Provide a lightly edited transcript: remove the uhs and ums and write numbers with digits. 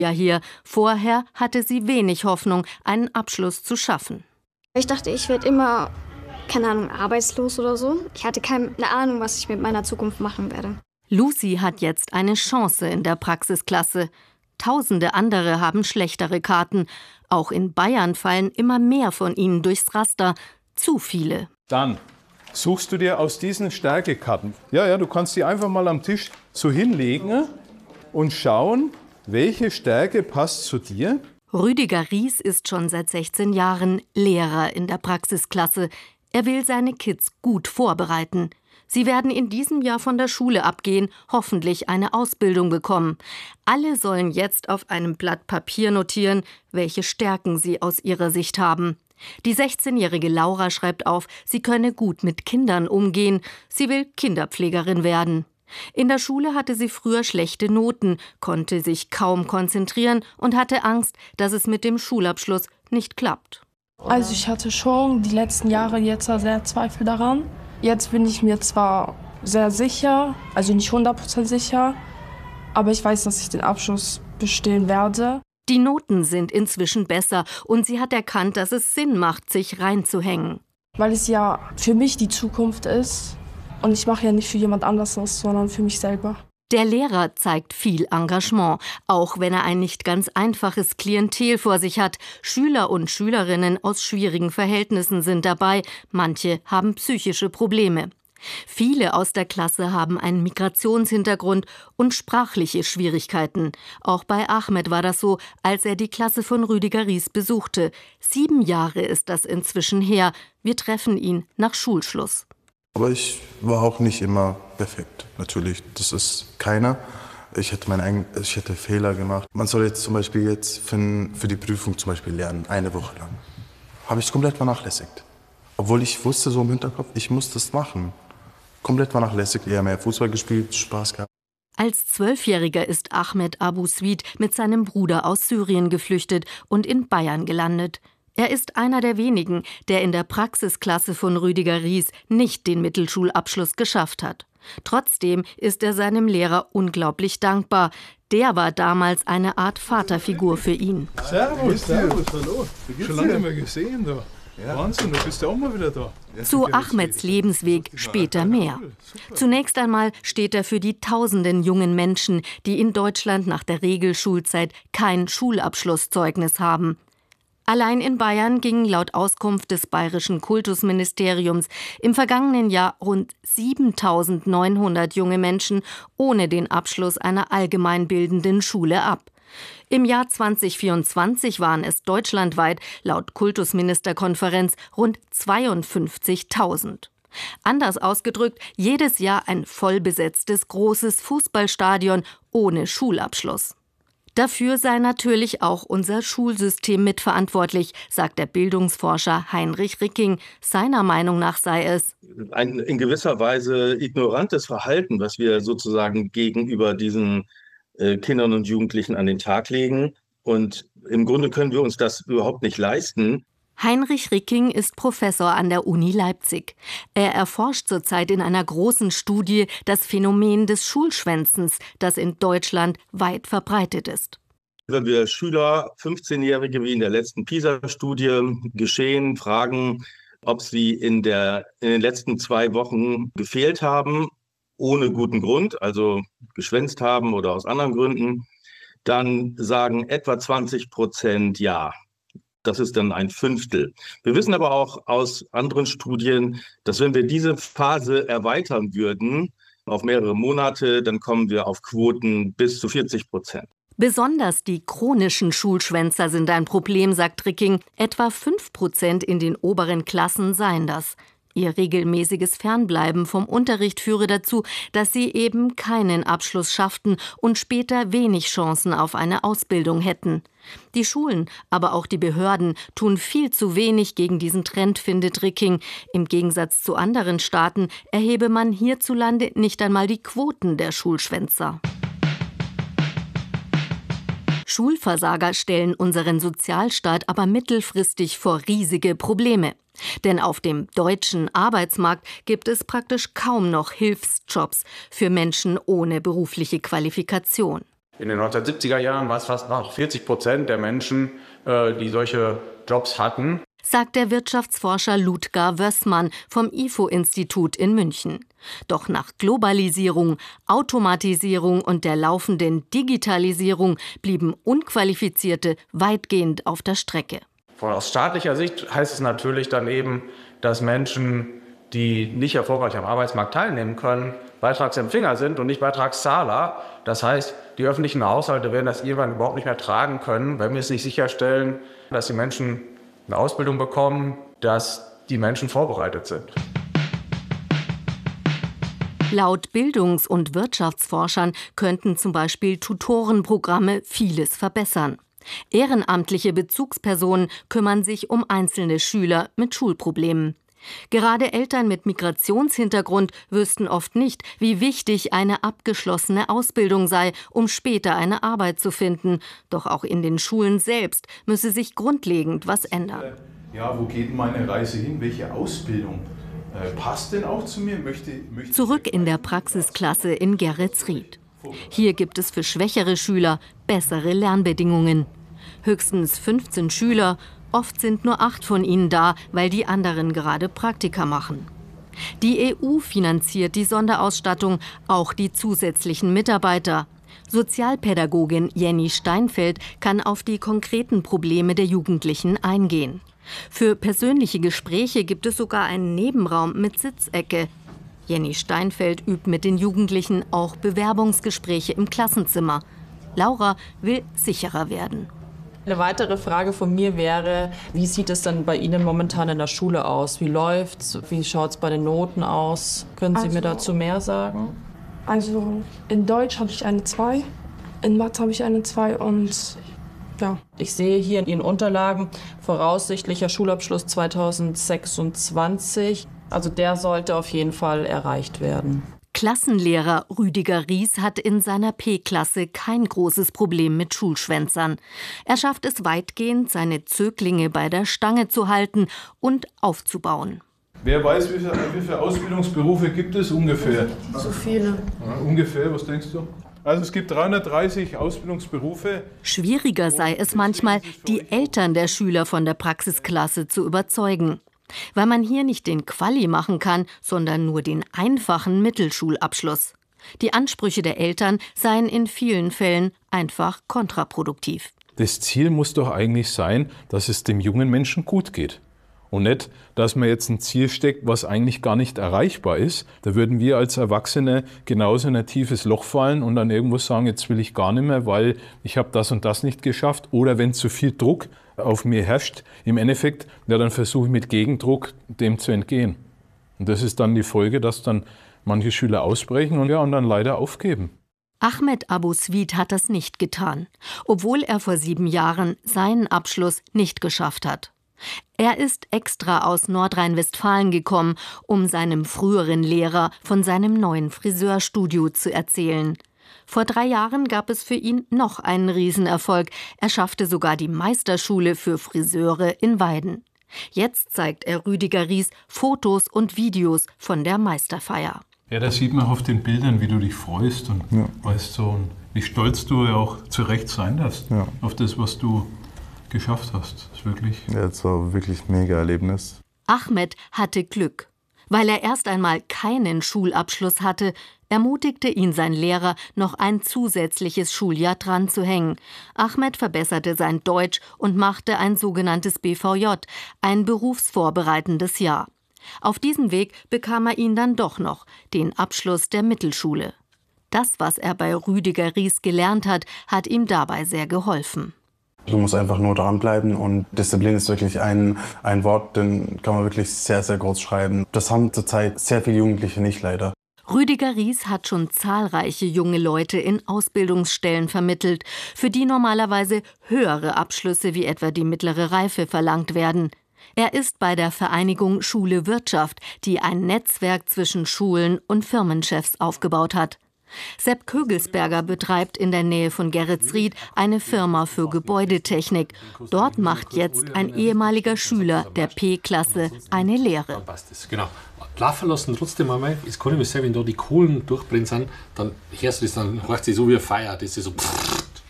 Ja, hier. Vorher hatte sie wenig Hoffnung, einen Abschluss zu schaffen. Ich dachte, ich werde immer, keine Ahnung, arbeitslos oder so. Ich hatte keine Ahnung, was ich mit meiner Zukunft machen werde. Lucy hat jetzt eine Chance in der Praxisklasse. Tausende andere haben schlechtere Karten. Auch in Bayern fallen immer mehr von ihnen durchs Raster. Zu viele. Dann suchst du dir aus diesen Stärkekarten. Ja, du kannst die einfach mal am Tisch so hinlegen und schauen, welche Stärke passt zu dir. Rüdiger Ries ist schon seit 16 Jahren Lehrer in der Praxisklasse. Er will seine Kids gut vorbereiten. Sie werden in diesem Jahr von der Schule abgehen, hoffentlich eine Ausbildung bekommen. Alle sollen jetzt auf einem Blatt Papier notieren, welche Stärken sie aus ihrer Sicht haben. Die 16-jährige Laura schreibt auf, sie könne gut mit Kindern umgehen. Sie will Kinderpflegerin werden. In der Schule hatte sie früher schlechte Noten, konnte sich kaum konzentrieren und hatte Angst, dass es mit dem Schulabschluss nicht klappt. Also ich hatte schon die letzten Jahre jetzt sehr Zweifel daran. Jetzt bin ich mir zwar sehr sicher, also nicht 100% sicher, aber ich weiß, dass ich den Abschluss bestehen werde. Die Noten sind inzwischen besser und sie hat erkannt, dass es Sinn macht, sich reinzuhängen. Weil es ja für mich die Zukunft ist und ich mache ja nicht für jemand anderes, sondern für mich selber. Der Lehrer zeigt viel Engagement, auch wenn er ein nicht ganz einfaches Klientel vor sich hat. Schüler und Schülerinnen aus schwierigen Verhältnissen sind dabei, manche haben psychische Probleme. Viele aus der Klasse haben einen Migrationshintergrund und sprachliche Schwierigkeiten. Auch bei Ahmed war das so, als er die Klasse von Rüdiger Ries besuchte. 7 Jahre ist das inzwischen her. Wir treffen ihn nach Schulschluss. Aber ich war auch nicht immer perfekt, natürlich. Das ist keiner. Ich hätte Fehler gemacht. Man soll jetzt zum Beispiel für die Prüfung zum Beispiel lernen, 1 Woche lang. Habe ich komplett vernachlässigt. Obwohl ich wusste so im Hinterkopf, ich muss das machen. Komplett vernachlässigt, eher mehr Fußball gespielt, Spaß gehabt. Als 12-Jähriger ist Ahmed Abu Swid mit seinem Bruder aus Syrien geflüchtet und in Bayern gelandet. Er ist einer der wenigen, der in der Praxisklasse von Rüdiger Ries nicht den Mittelschulabschluss geschafft hat. Trotzdem ist er seinem Lehrer unglaublich dankbar. Der war damals eine Art Vaterfigur für ihn. Servus, hallo. Schon lange nicht mehr gesehen da. Ja. Wahnsinn, du bist ja auch mal wieder da. Zu Ahmeds Lebensweg später mehr. Zunächst einmal steht er für die tausenden jungen Menschen, die in Deutschland nach der Regelschulzeit kein Schulabschlusszeugnis haben. Allein in Bayern gingen laut Auskunft des Bayerischen Kultusministeriums im vergangenen Jahr rund 7.900 junge Menschen ohne den Abschluss einer allgemeinbildenden Schule ab. Im Jahr 2024 waren es deutschlandweit laut Kultusministerkonferenz rund 52.000. Anders ausgedrückt, jedes Jahr ein vollbesetztes großes Fußballstadion ohne Schulabschluss. Dafür sei natürlich auch unser Schulsystem mitverantwortlich, sagt der Bildungsforscher Heinrich Ricking. Seiner Meinung nach sei es ein in gewisser Weise ignorantes Verhalten, was wir sozusagen gegenüber diesen Kindern und Jugendlichen an den Tag legen. Und im Grunde können wir uns das überhaupt nicht leisten. Heinrich Ricking ist Professor an der Uni Leipzig. Er erforscht zurzeit in einer großen Studie das Phänomen des Schulschwänzens, das in Deutschland weit verbreitet ist. Wenn wir Schüler, 15-Jährige wie in der letzten PISA-Studie geschehen, fragen, ob sie in den letzten 2 Wochen gefehlt haben, ohne guten Grund, also geschwänzt haben oder aus anderen Gründen, dann sagen etwa 20% ja. Das ist dann ein 1/5. Wir wissen aber auch aus anderen Studien, dass wenn wir diese Phase erweitern würden auf mehrere Monate, dann kommen wir auf Quoten bis zu 40%. Besonders die chronischen Schulschwänzer sind ein Problem, sagt Ricking. Etwa 5% in den oberen Klassen seien das. Ihr regelmäßiges Fernbleiben vom Unterricht führe dazu, dass sie eben keinen Abschluss schafften und später wenig Chancen auf eine Ausbildung hätten. Die Schulen, aber auch die Behörden tun viel zu wenig gegen diesen Trend, findet Ricking. Im Gegensatz zu anderen Staaten erhebe man hierzulande nicht einmal die Quoten der Schulschwänzer. Schulversager stellen unseren Sozialstaat aber mittelfristig vor riesige Probleme. Denn auf dem deutschen Arbeitsmarkt gibt es praktisch kaum noch Hilfsjobs für Menschen ohne berufliche Qualifikation. In den 1970er Jahren war es fast noch 40% der Menschen, die solche Jobs hatten. Sagt der Wirtschaftsforscher Ludger Wössmann vom IFO-Institut in München. Doch nach Globalisierung, Automatisierung und der laufenden Digitalisierung blieben Unqualifizierte weitgehend auf der Strecke. Aus staatlicher Sicht heißt es natürlich dann eben, dass Menschen, die nicht erfolgreich am Arbeitsmarkt teilnehmen können, Beitragsempfänger sind und nicht Beitragszahler. Das heißt, die öffentlichen Haushalte werden das irgendwann überhaupt nicht mehr tragen können, wenn wir es nicht sicherstellen, dass die Menschen eine Ausbildung bekommen, dass die Menschen vorbereitet sind. Laut Bildungs- und Wirtschaftsforschern könnten zum Beispiel Tutorenprogramme vieles verbessern. Ehrenamtliche Bezugspersonen kümmern sich um einzelne Schüler mit Schulproblemen. Gerade Eltern mit Migrationshintergrund wüssten oft nicht, wie wichtig eine abgeschlossene Ausbildung sei, um später eine Arbeit zu finden. Doch auch in den Schulen selbst müsse sich grundlegend was ändern. Ja, wo geht meine Reise hin? Welche Ausbildung passt denn auch zu mir? Zurück in der Praxisklasse in Geretsried. Hier gibt es für schwächere Schüler bessere Lernbedingungen. Höchstens 15 Schüler. Oft sind nur 8 von ihnen da, weil die anderen gerade Praktika machen. Die EU finanziert die Sonderausstattung, auch die zusätzlichen Mitarbeiter. Sozialpädagogin Jenny Steinfeld kann auf die konkreten Probleme der Jugendlichen eingehen. Für persönliche Gespräche gibt es sogar einen Nebenraum mit Sitzecke. Jenny Steinfeld übt mit den Jugendlichen auch Bewerbungsgespräche im Klassenzimmer. Laura will sicherer werden. Eine weitere Frage von mir wäre, wie sieht es denn bei Ihnen momentan in der Schule aus? Wie läuft's? Wie schaut es bei den Noten aus? Können Sie mir dazu mehr sagen? Also in Deutsch habe ich eine 2, in Mathe habe ich eine 2 und ja. Ich sehe hier in Ihren Unterlagen voraussichtlicher Schulabschluss 2026. Also der sollte auf jeden Fall erreicht werden. Klassenlehrer Rüdiger Ries hat in seiner P-Klasse kein großes Problem mit Schulschwänzern. Er schafft es weitgehend, seine Zöglinge bei der Stange zu halten und aufzubauen. Wer weiß, wie viele Ausbildungsberufe gibt es ungefähr? So viele. Ja, ungefähr, was denkst du? Also es gibt 330 Ausbildungsberufe. Schwieriger sei es manchmal, die Eltern der Schüler von der Praxisklasse zu überzeugen. Weil man hier nicht den Quali machen kann, sondern nur den einfachen Mittelschulabschluss. Die Ansprüche der Eltern seien in vielen Fällen einfach kontraproduktiv. Das Ziel muss doch eigentlich sein, dass es dem jungen Menschen gut geht. Und nicht, dass man jetzt ein Ziel steckt, was eigentlich gar nicht erreichbar ist. Da würden wir als Erwachsene genauso in ein tiefes Loch fallen und dann irgendwo sagen, jetzt will ich gar nicht mehr, weil ich habe das und das nicht geschafft. Oder wenn zu viel Druck auf mir herrscht, im Endeffekt, ja, dann versuche ich mit Gegendruck dem zu entgehen. Und das ist dann die Folge, dass dann manche Schüler ausbrechen und dann leider aufgeben. Ahmed Abu Sweet hat das nicht getan, obwohl er vor 7 Jahren seinen Abschluss nicht geschafft hat. Er ist extra aus Nordrhein-Westfalen gekommen, um seinem früheren Lehrer von seinem neuen Friseurstudio zu erzählen. Vor 3 Jahren gab es für ihn noch einen Riesenerfolg. Er schaffte sogar die Meisterschule für Friseure in Weiden. Jetzt zeigt er Rüdiger Ries Fotos und Videos von der Meisterfeier. Ja, da sieht man auf den Bildern, wie du dich freust und weißt so, und wie stolz du ja auch zu Recht sein darfst auf das, was du geschafft hast. Das ist wirklich. Ja, das war wirklich ein mega Erlebnis. Ahmed hatte Glück. Weil er erst einmal keinen Schulabschluss hatte, ermutigte ihn sein Lehrer, noch ein zusätzliches Schuljahr dran zu hängen. Ahmed verbesserte sein Deutsch und machte ein sogenanntes BVJ, ein berufsvorbereitendes Jahr. Auf diesem Weg bekam er ihn dann doch noch, den Abschluss der Mittelschule. Das, was er bei Rüdiger Ries gelernt hat, hat ihm dabei sehr geholfen. Du musst einfach nur dranbleiben und Disziplin ist wirklich ein Wort, den kann man wirklich sehr, sehr groß schreiben. Das haben zurzeit sehr viele Jugendliche nicht, leider. Rüdiger Ries hat schon zahlreiche junge Leute in Ausbildungsstellen vermittelt, für die normalerweise höhere Abschlüsse wie etwa die mittlere Reife verlangt werden. Er ist bei der Vereinigung Schule Wirtschaft, die ein Netzwerk zwischen Schulen und Firmenchefs aufgebaut hat. Sepp Kögelsberger betreibt in der Nähe von Geretsried eine Firma für Gebäudetechnik. Dort macht jetzt ein ehemaliger Schüler der P-Klasse eine Lehre. Genau. Laufen lassen trotzdem einmal. Es kann immer sein, wenn da die Kohlen durchbrennen sind, dann hörst du das, dann hörst du so wie ein Feuer. Das ist so.